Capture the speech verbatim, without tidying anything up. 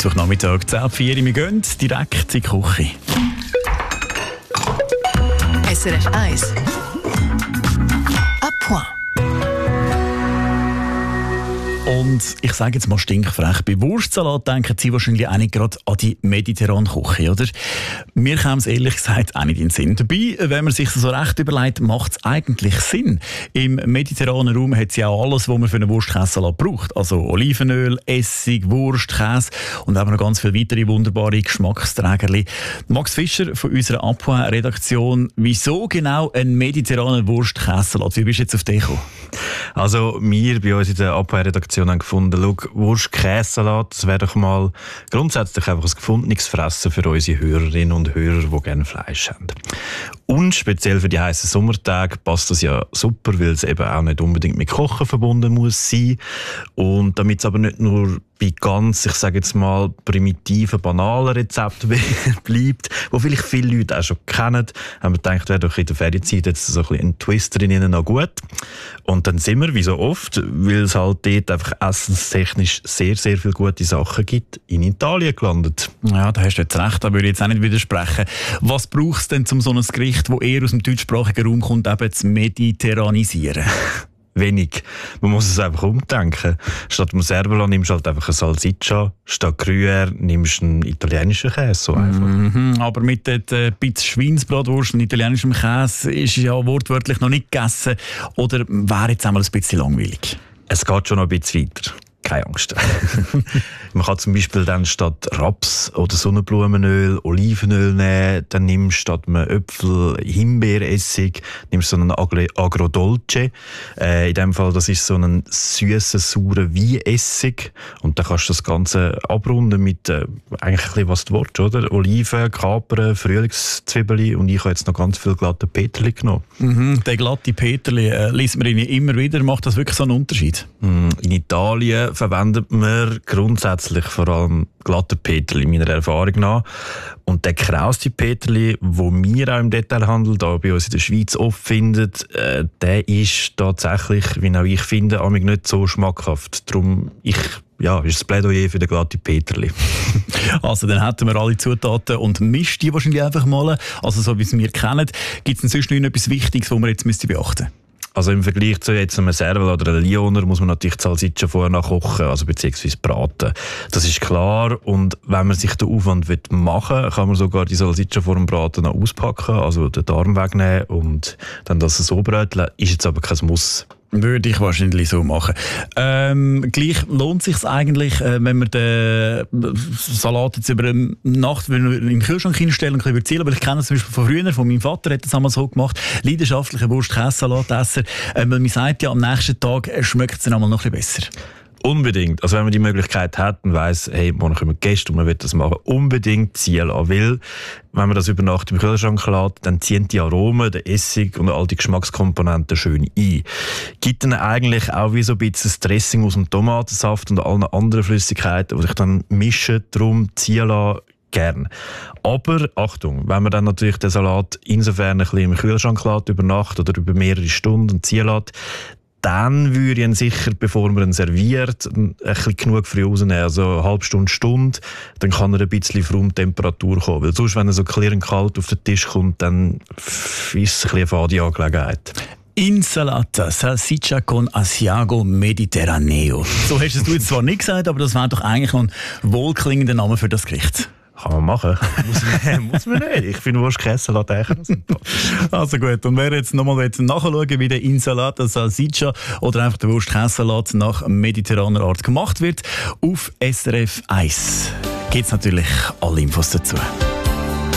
Mittwochnachmittag, zehn Uhr vier. Wir gehen direkt in die Küche. S R F eins. À point. Und ich sage jetzt mal stinkfrech, bei Wurstsalat denken Sie wahrscheinlich auch nicht gerade an die mediterrane Küche, oder? Mir kam es ehrlich gesagt auch nicht in den Sinn. Dabei, wenn man sich so recht überlegt, macht es eigentlich Sinn. Im mediterranen Raum hat es ja auch alles, was man für einen Wurstkäsesalat braucht. Also Olivenöl, Essig, Wurst, Käse und eben noch ganz viele weitere wunderbare Geschmacksträgerli. Max Fischer von unserer À point-Redaktion. Wieso genau ein mediterraner Wurstkäsesalat? Wie bist du jetzt auf den gekommen? Also wir bei uns in der À point-Redaktion haben gefunden, schau, Wurst-Käsesalat, das wäre doch mal grundsätzlich einfach ein gefundenes Fressen für unsere Hörerinnen und Hörer, die gerne Fleisch haben. Und speziell für die heißen Sommertage passt das ja super, weil es eben auch nicht unbedingt mit Kochen verbunden muss sein. Und damit es aber nicht nur bei ganz, ich sage jetzt mal, primitiven, banalen Rezepten bleibt, wo vielleicht viele Leute auch schon kennen, haben wir gedacht, wäre doch in der Ferienzeit jetzt so ein bisschen ein Twist drin noch gut. Und dann sind wir, wie so oft, weil es halt dort einfach essenstechnisch sehr, sehr viele gute Sachen gibt, in Italien gelandet. Ja, da hast du jetzt recht, da würde ich jetzt auch nicht widersprechen. Was braucht es denn, um so ein Gericht, das eher aus dem deutschsprachigen Raum kommt, eben zu mediterranisieren? Wenig. Man muss es einfach umdenken. Statt Mozzarella nimmst du halt einfach eine Salsiccia, statt Gruyère nimmst du einen italienischen Käse. So einfach. Mm-hmm. Aber mit der äh, Pizza Schweinsbratwurst und italienischem Käse ist ja wortwörtlich noch nicht gegessen. Oder wäre jetzt einmal ein bisschen langweilig? Es geht schon noch ein bisschen weiter. Keine Angst. Man kann zum Beispiel dann statt Raps- oder Sonnenblumenöl Olivenöl nehmen. Dann nimmst du statt einem Äpfel Himbeeressig, nimmst so einen Agrodolce. Äh, in dem Fall, das ist so ein süßer, saurer Weinessig. Und dann kannst du das Ganze abrunden mit äh, eigentlich ein bisschen, was du willst, oder? Oliven, Kapern, Frühlingszwiebeln und ich habe jetzt noch ganz viel glatte Peterli genommen. Mhm, der glatte Peterli äh, liest man immer wieder. Macht das wirklich so einen Unterschied? Mm, in Italien verwendet man grundsätzlich vor allem glatte Peterli, meiner Erfahrung nach. Und der krauste Peterli, den wir auch im Detailhandel da bei uns in der Schweiz oft finden, äh, der ist tatsächlich, wie auch ich finde, amig nicht so schmackhaft. Darum ich ja, ist das Plädoyer für den glatten Peterli. Also dann hätten wir alle Zutaten und mischt die wahrscheinlich einfach mal. Also so wie es wir kennen. Gibt es denn sonst noch etwas Wichtiges, was man jetzt müsste beachten müsste? Also im Vergleich zu jetzt einem Serval oder einem Lioner muss man natürlich die Salsiccia vorher nachkochen, also beziehungsweise braten. Das ist klar. Und wenn man sich den Aufwand machen will, kann man sogar die Salsiccia vor dem Braten noch auspacken, also den Darm wegnehmen und dann das so bröteln. Ist jetzt aber kein Muss. Würde ich wahrscheinlich so machen. Ähm, gleich lohnt es sich eigentlich, äh, wenn man den Salat jetzt über eine Nacht in den Kühlschrank hinstellen und ein bisschen aber ich kenne das zum Beispiel von früher, von meinem Vater hat das einmal so gemacht, leidenschaftlicher Wurst-Käse-Salatesser. Äh, man sagt ja, am nächsten Tag schmeckt es dann einmal noch ein bisschen besser. Unbedingt. Also wenn man die Möglichkeit hat und weiss, hey, morgen kommen Gäste und man will das machen, unbedingt ziehen lassen. Weil, wenn man das über Nacht im Kühlschrank lässt, dann ziehen die Aromen, der Essig und all die Geschmackskomponenten schön ein. Gibt dann eigentlich auch wie so ein bisschen das Dressing aus dem Tomatensaft und allen anderen Flüssigkeiten, die sich dann mischen, darum ziehen lassen, gern. Aber, Achtung, wenn man dann natürlich den Salat insofern ein bisschen im Kühlschrank lässt, über Nacht oder über mehrere Stunden ziehen lässt, dann würde ich ihn sicher, bevor man ihn serviert, ein bisschen genug früh rausnehmen. Also eine halbe Stunde, Stunde, dann kann er ein bisschen auf Raumtemperatur kommen. Weil sonst, wenn er so klirrend kalt auf den Tisch kommt, dann ist es ein bisschen eine fade Angelegenheit. Insalata, Salsiccia con Asiago Mediterraneo. So hast du es jetzt zwar nicht gesagt, aber das wäre doch eigentlich noch ein wohlklingender Name für das Gericht. Kann man machen. muss, man, muss man nicht. Ich finde Wurst-Käsesalat eigentlich sympathisch. Also gut, und wer jetzt nochmal nachschauen wie der Insalata Salsiccia oder einfach der Wurst-Käsesalat nach mediterraner Art gemacht wird, auf S R F eins gibt es natürlich alle Infos dazu.